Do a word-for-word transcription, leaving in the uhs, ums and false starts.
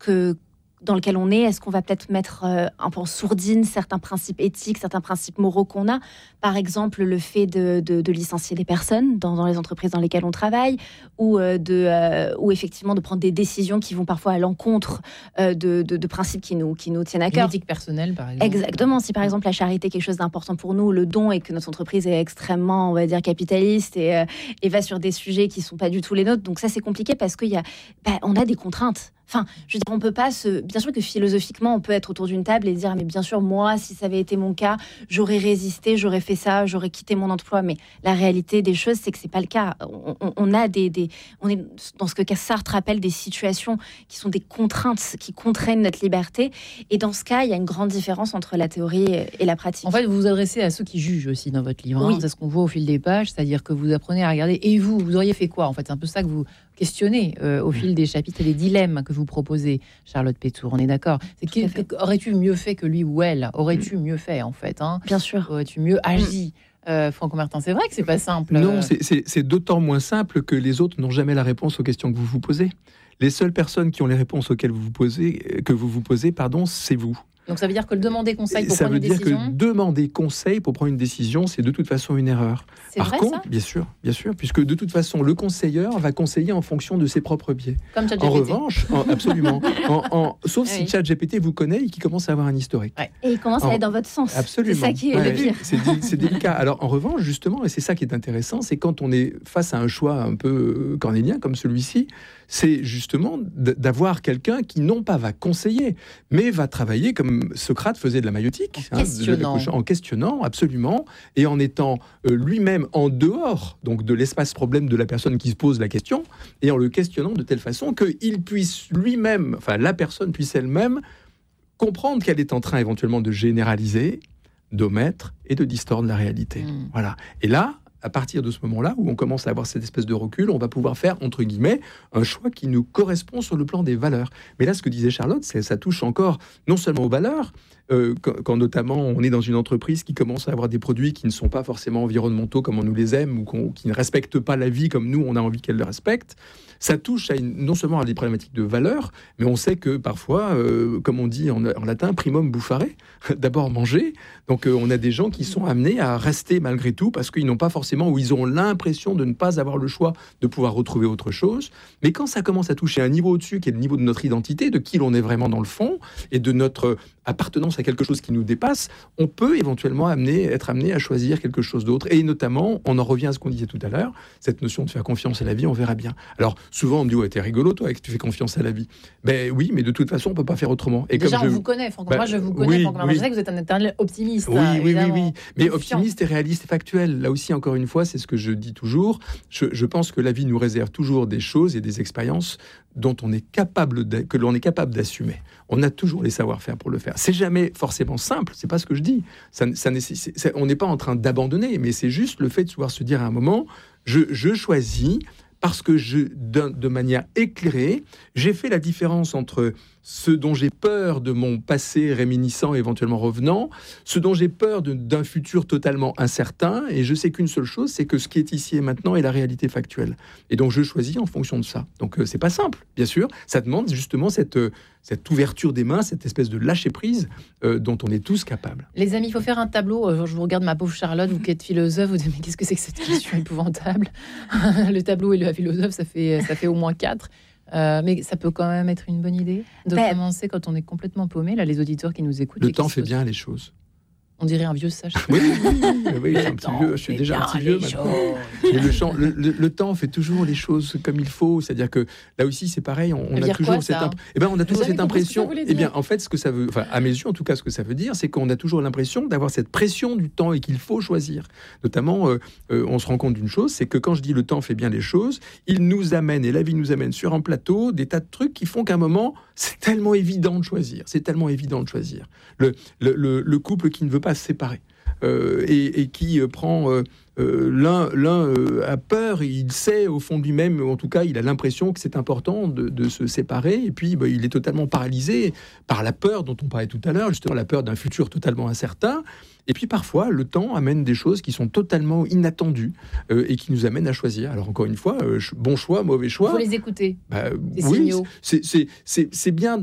que dans lequel on est, est-ce qu'on va peut-être mettre euh, un peu en sourdine certains principes éthiques, certains principes moraux qu'on a, par exemple le fait de, de, de licencier des personnes dans, dans les entreprises dans lesquelles on travaille, ou, euh, de, euh, ou effectivement de prendre des décisions qui vont parfois à l'encontre euh, de, de, de principes qui nous, qui nous tiennent à cœur. L'éthique personnelle, par exemple. Exactement. Si par exemple la charité est quelque chose d'important pour nous, le don, et que notre entreprise est extrêmement, on va dire, capitaliste et, euh, et va sur des sujets qui ne sont pas du tout les nôtres, donc ça c'est compliqué parce qu'il y a, bah, on a des contraintes. Enfin, je veux dire, on peut pas se... Bien sûr que philosophiquement, on peut être autour d'une table et dire, mais bien sûr, moi, si ça avait été mon cas, j'aurais résisté, j'aurais fait ça, j'aurais quitté mon emploi. Mais la réalité des choses, c'est que c'est pas le cas. On, on, on a des, des... On est dans ce que Sartre appelle des situations qui sont des contraintes, qui contraignent notre liberté. Et dans ce cas, il y a une grande différence entre la théorie et la pratique. En fait, vous vous adressez à ceux qui jugent aussi dans votre livre. Hein. Oui. C'est ce qu'on voit au fil des pages, c'est-à-dire que vous apprenez à regarder. Et vous, vous auriez fait quoi? En fait, c'est un peu ça que vous questionnez euh, au fil des chapitres et des dilemmes que vous proposez, Charlotte Pétour. On est d'accord. C'est que, que, aurais-tu mieux fait que lui ou elle? Aurais-tu mieux fait, en fait, hein? Bien sûr. Aurais-tu mieux agi? Euh, Franco Martin, c'est vrai que c'est pas simple. Non, c'est, c'est, c'est d'autant moins simple que les autres n'ont jamais la réponse aux questions que vous vous posez. Les seules personnes qui ont les réponses auxquelles vous vous posez, que vous vous posez, pardon, c'est vous. Donc ça veut dire que le demander conseil pour ça prendre une décision... Ça veut dire que demander conseil pour prendre une décision, c'est de toute façon une erreur. C'est Par vrai, contre, ça bien sûr, bien sûr, puisque de toute façon, le conseilleur va conseiller en fonction de ses propres biais. Comme ChatGPT. En revanche, en, absolument, en, en, sauf oui. si ChatGPT vous connaît et qu'il commence à avoir un historique. Ouais. Et il commence en, à être dans votre sens. Absolument. C'est ça qui est ouais, le pire. C'est, c'est délicat. Alors en revanche, justement, et c'est ça qui est intéressant, c'est quand on est face à un choix un peu cornélien comme celui-ci, c'est justement d'avoir quelqu'un qui non pas va conseiller, mais va travailler comme Socrate faisait de la maïotique, en, hein, questionnant. De, en questionnant absolument, et en étant euh, lui-même en dehors donc de l'espace problème de la personne qui se pose la question, et en le questionnant de telle façon qu'il puisse lui-même, enfin la personne puisse elle-même comprendre qu'elle est en train éventuellement de généraliser, d'omettre et de distordre la réalité. Mmh. Voilà. Et là, à partir de ce moment-là, où on commence à avoir cette espèce de recul, on va pouvoir faire, entre guillemets, un choix qui nous correspond sur le plan des valeurs. Mais là, ce que disait Charlotte, c'est, ça touche encore non seulement aux valeurs, euh, quand, quand notamment on est dans une entreprise qui commence à avoir des produits qui ne sont pas forcément environnementaux comme on nous les aime, ou qu'on, qui ne respectent pas la vie comme nous, on a envie qu'elle le respecte. Ça touche à une, non seulement à des problématiques de valeurs, mais on sait que parfois, euh, comme on dit en, en latin, primum bufare, d'abord manger. Donc euh, on a des gens qui sont amenés à rester malgré tout parce qu'ils n'ont pas forcément, ou ils ont l'impression de ne pas avoir le choix de pouvoir retrouver autre chose. Mais quand ça commence à toucher un niveau au-dessus, qui est le niveau de notre identité, de qui l'on est vraiment dans le fond, et de notre appartenance à quelque chose qui nous dépasse, on peut éventuellement amener, être amené à choisir quelque chose d'autre. Et notamment, on en revient à ce qu'on disait tout à l'heure, cette notion de faire confiance à la vie, on verra bien. Alors, souvent, on me dit, ouais, t'es rigolo, toi, que tu fais confiance à la vie. Ben oui, mais de toute façon, on peut pas faire autrement. Et déjà, comme on je... vous connaît, Franck. Ben, moi, je vous connais, oui, Franck. Oui. Je sais que vous êtes un éternel optimiste. Oui, là, oui, oui, oui. Mais confiant. Optimiste et réaliste et factuel. Là aussi, encore une fois, c'est ce que je dis toujours. Je, je pense que la vie nous réserve toujours des choses et des expériences dont on est capable de, que l'on est capable d'assumer. On a toujours les savoir-faire pour le faire. C'est jamais forcément simple, c'est pas ce que je dis. Ça, ça nécessite, ça, on n'est pas en train d'abandonner, mais c'est juste le fait de pouvoir se dire à un moment, je, je choisis parce que je, de, de manière éclairée, j'ai fait la différence entre ce dont j'ai peur de mon passé réminiscent, éventuellement revenant, ce dont j'ai peur de, d'un futur totalement incertain, et je sais qu'une seule chose, c'est que ce qui est ici et maintenant est la réalité factuelle. Et donc je choisis en fonction de ça. Donc euh, c'est pas simple, bien sûr. Ça demande justement cette, euh, cette ouverture des mains, cette espèce de lâcher-prise euh, dont on est tous capables. Les amis, il faut faire un tableau. Euh, je vous regarde, ma pauvre Charlotte, vous qui êtes philosophe, vous dites, mais qu'est-ce que c'est que cette question épouvantable? Le tableau et la philosophe, ça fait, ça fait au moins quatre. Euh, mais ça peut quand même être une bonne idée de ben, commencer quand on est complètement paumé. Là, les auditeurs qui nous écoutent. Le temps fait bien les choses. On dirait un vieux sage. Oui, oui, oui, oui, c'est un petit vieux. Je suis déjà un petit vieux maintenant. Et le, champ, le, le, le temps fait toujours les choses comme il faut. C'est-à-dire que là aussi, c'est pareil. On, on a toujours quoi, cette, imp... eh ben, on a toujours cette impression. Eh bien, en fait, ce que ça veut, enfin, à mes yeux, en tout cas, ce que ça veut dire, c'est qu'on a toujours l'impression d'avoir cette pression du temps et qu'il faut choisir. Notamment, euh, euh, on se rend compte d'une chose, c'est que quand je dis le temps fait bien les choses, il nous amène et la vie nous amène sur un plateau des tas de trucs qui font qu'à un moment, c'est tellement évident de choisir. C'est tellement évident de choisir. Le, le, le, le couple qui ne veut pas se séparer. Euh, et, et qui euh, prend euh, euh, l'un, l'un euh, a peur, et il sait au fond de lui-même, ou en tout cas il a l'impression que c'est important de, de se séparer, et puis bah, il est totalement paralysé par la peur dont on parlait tout à l'heure, justement la peur d'un futur totalement incertain. Et puis parfois, le temps amène des choses qui sont totalement inattendues euh, et qui nous amènent à choisir. Alors encore une fois, euh, bon choix, mauvais choix. Il faut les écouter. Bah, Des oui, signaux. C'est, c'est, c'est, c'est bien